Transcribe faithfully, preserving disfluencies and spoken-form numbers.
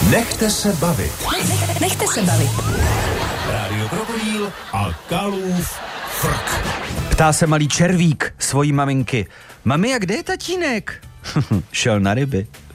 Nechte se bavit. Nech, nechte se bavit. Rádio Krokodýl a Kalův frk. Ptá se malý červík svojí maminky. Mami, a kde je tatínek? Šel na ryby.